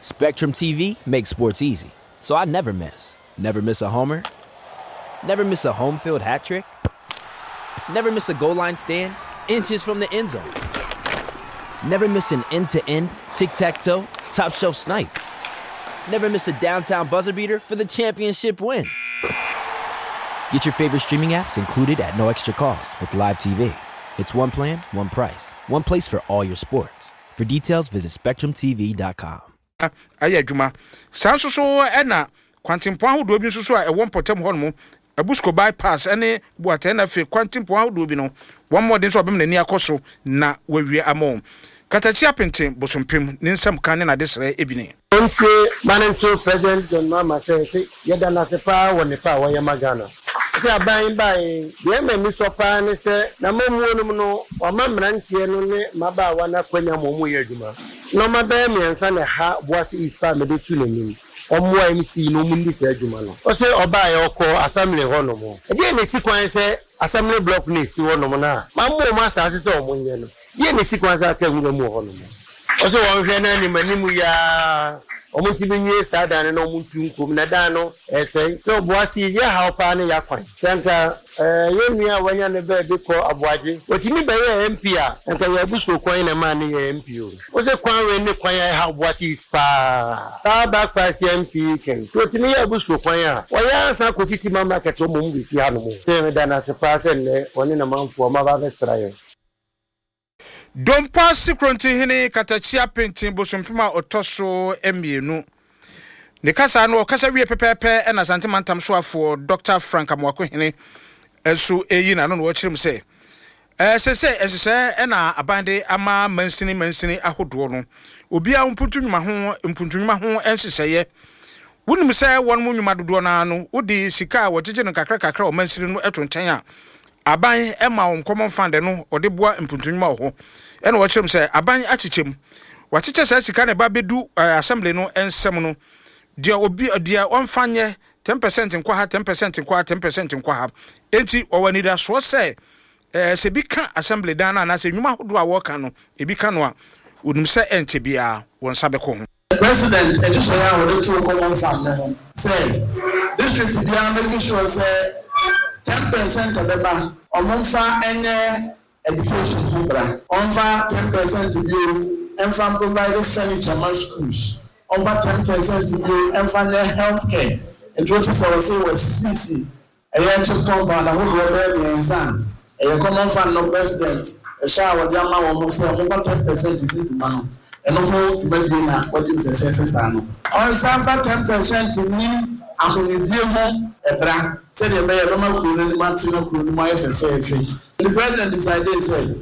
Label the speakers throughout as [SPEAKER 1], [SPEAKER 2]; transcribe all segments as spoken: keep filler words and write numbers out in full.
[SPEAKER 1] Spectrum T V makes sports easy, so I never miss. Never miss a homer. Never miss a home field hat trick. Never miss a goal line stand. Inches from the end zone. Never miss an end-to-end, tic-tac-toe, top-shelf snipe. Never miss a downtown buzzer beater for the championship win. Get your favorite streaming apps included at no extra cost with Live T V. It's one plan, one price. One place for all your sports. For details, visit spectrum t v dot com.
[SPEAKER 2] Aye adwuma. San so so e na kwantempo ahodo bi so so a e won potem ho no Abusco bypass ene buate na fe kwantempo ahodo bi no won modern so obem na ni akoso na wawie amon. Katachi apente bosompem ne nsam kan na desere ebine.
[SPEAKER 3] Once Manento President John Mama say yeda na sepa woni pa wo yamagana. Ka ban ban ye me mi so pa ne se na mamuo no no o mamrantie no ne maba wa na kwanya momu ye adwuma. No mabe mi ansa na ha boase ifa me de tu n'anim. Omo M C no mu ndi se adwuma no. O se oba ye okọ assembly ho no mo. E dey na si kwan se assembly block na si ho no mo na. Mamu mo asase se omo nye no. Ye na si kwan se aka hu mu ho no mo. O se won hwe na ni manimu ya omo ti benye sada ne no mu tunkum na da no e sei so boasi ye ha pa ne ya kwan sanka eh ye nua wanya ne be de ko aboaje otimi be ye M P a sanka ya buso kwan na ma ne ye M P o o se kwan we ne kwan ya ha boasi spa ta ba kwa C M C ken to otimi ya buso kwan ya o ya san ko titi mama ke to mo mu si ha no mo se me da na se pa se ne oni na manfo ma ba be sraye
[SPEAKER 2] Dompa sikronti hini katachia pentin bosompema otoso emienu. Ne kasa no kasa wie pepepe ena santimantam so afo Doctor Frank Amwako hini enso eyi na no no chirim se eh sese esese ena abande ama mansini mansini ahodo no obi a mpuntunwuma ho mpuntunwuma ho enseseye wonim se won mu nwuma dodo na no wodi sika wotije no kakra kakra o mansini no etonten a aban ema won common fund no ode boa mpuntunwuma ho ena wo chirim se aban achichem wachiche se sika ne ba bedu uh, assembly no ensem no dia obi dia onfanye ten percent nkwa ha ten percent nkwa ten percent nkwa ha enti owani da so se eh se bi ka assembly dan na na se nwuma hodo a wo ka no e bi ka no a onum se ente bia won sabe ko ho
[SPEAKER 4] president e just ya wo to common fund no say district bia make sure say ten percent of the ba omonfa enye education program over ten percent to you and from provide furniture in schools over ten percent to you and from the healthcare and what is our say was C C a year to come and who go there in san a common fund no president a shower jama wo say over ten percent to you man and no to be na what you prefer for san on san for ten percent to me ahonidie ebra said the mayor normal cool martin cool my fefe the president decided said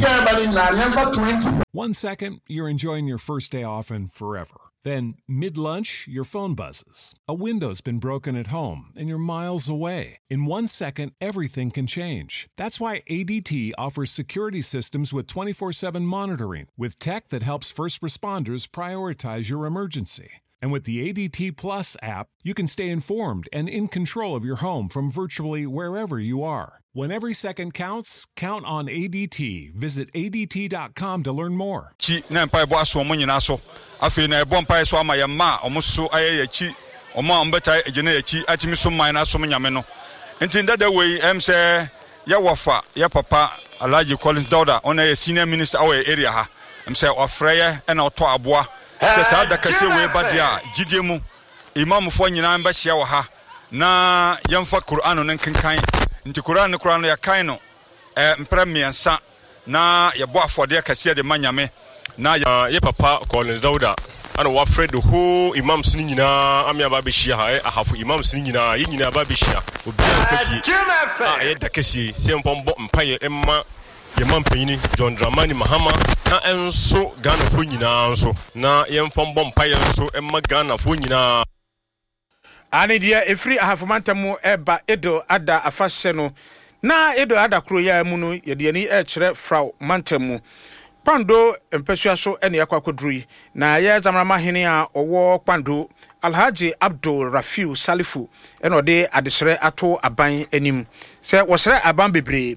[SPEAKER 5] One second, you're enjoying your first day off and forever. Then, mid-lunch, your phone buzzes. A window's been broken at home, and you're miles away. In one second, everything can change. That's why A D T offers security systems with twenty-four seven monitoring, with tech that helps first responders prioritize your emergency. And with the A D T Plus app, you can stay informed and in control of your home from virtually wherever you are. When every second counts, count on A D T. Visit A D T dot com to learn more.
[SPEAKER 6] Chi na mpa ebo aso mo nyina so. Afi na ebo mpa so ama ye ma omo so aye ye chi. Omo ambeta ejina ye chi atimi so man na so nyame no. Enti ndada we em say ye wofa ye papa Alhaji Collins Dauda on a senior minister our area ha. Em say ofre ye na oto aboa. Se sa da kase we badia gidie mu. Imam fo nyina mba hia wo ha. Na yemfa Qur'an no nkenkan. Nti Qur'an Qur'an ya kan no eh mpremiensa na ye bo afode kase de manyame na
[SPEAKER 7] ye papa Collins Dauda ana wa Fred ho imams ni nyina amia ba be hia ha ahafo imams ni nyina ye nyina ba be hia obi an kaki ah ye dakasi sempom bo mpaye emma ye mampanyini John Dramani Mahama na enso Ghana fo nyina nso na ye mfom bo mpaye nso emma Ghana fo nyina
[SPEAKER 2] ani dia efri ahafomantamu eba edo ada afahye no na edo ada kro ya mu no ye de ni e kire frau mantamu pando empesua so ene yakwakodrui na ye zamrama hene a owo pando Alhaji Abdul Rafiu Salifu ene ode adesere ato aban anim se wosere aban bebre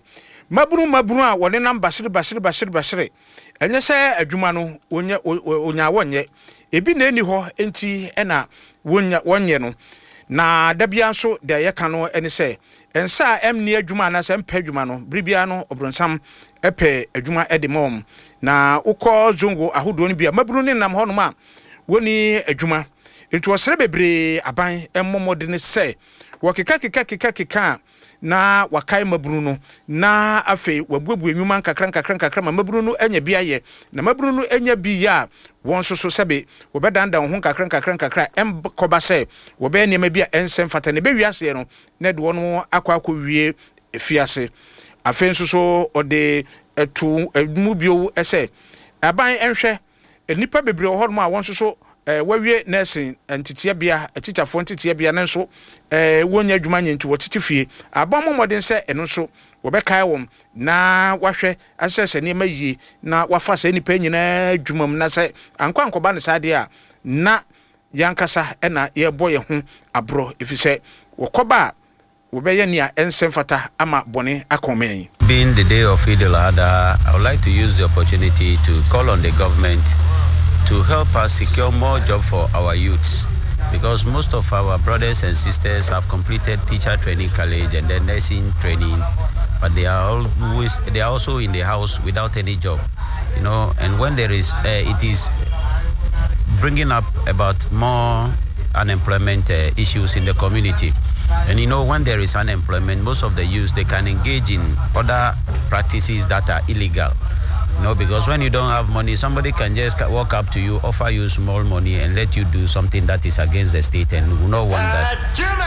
[SPEAKER 2] mabunu mabunu a wone nam basire basire basire basire enye se adwuma no onye onya wonye ebi na eni ho enti ena wonya wonye no na dabia nso de yeka no eni se ensa emni adwuma na se mpa adwuma no bribia no obronsam epe adwuma edemom na ukọ zongo ahodo no bia mabunu ne nam ho no ma woni adwuma enti osere bebre aban emmomode ne se wakeka keka keka keka na wakai mabunu no na afi wabuebu enwuma nkakran kakran kakran mabunu no anya bia ye na mabunu no anya bia won so so sebe wobedanda ho kakran kakran kakra em koba se wobe ne ma bia ensem fata ne be wiase no na de wono akwa akwa wie efiase afen so so ode etu mu bio ese aban enhwe enipa bebre ho no a won so so eh wawie nursing entitia bia etichafo entitia bia nenso eh wonya adwuma nyenti wotitifie abam modern se eno so wobekai wom na wahwe asese ne mayi na wafa se nipa nyina adwumam na se ankwa ankoba ne sade a na yankasa ena ye boye ho abro efise wokoba wobeye nia ensemfata ama bone akomen.
[SPEAKER 8] Being the day of Eid al-Adha, I would like to use the opportunity to call on the government to help us secure more jobs for our youths, because most of our brothers and sisters have completed teacher training college and then nursing training, but they are always they are also in the house without any job, you know. And when there is, uh, it is bringing up about more unemployment uh, issues in the community. And you know, when there is unemployment, most of the youth, they can engage in other practices that are illegal. You know, because when you don't have money, somebody can just walk up to you, offer you small money, and let you do something that is against the state, and we will not want that.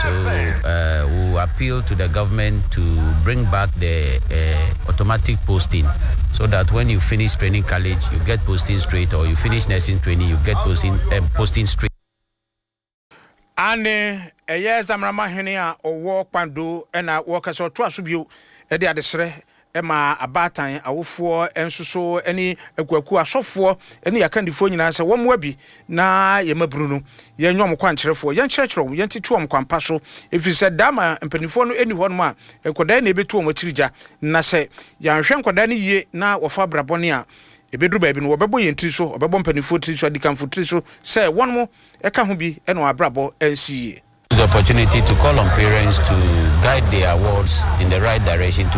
[SPEAKER 8] So uh, we will appeal to the government to bring back the uh, automatic posting, so that when you finish training college, you get posting straight, or you finish nursing training, you get posting uh, posting straight.
[SPEAKER 2] Ane eye zamrama hene a owo kwando ena wo kaso to asobio e de adesere ema abatan awofo ensoso eni akwaku asofo eni yakandifo nyina se wo moa bi na ye maburu no ye nwom kwankyerefo ye nkyerechero ye ntituom kwampa so efise dama mpanifo no eni ho no a enkoda na ebetu om atirija na se ya nhwe enkoda ne yie na wofa brabone a ebedru baabi no wobebo ye ntiri so obebo mpanifo tiri so adikanfo tiri so se won mo eka ho bi eno abrabo ensiye.
[SPEAKER 8] The opportunity to call on parents to guide their wards in the right direction to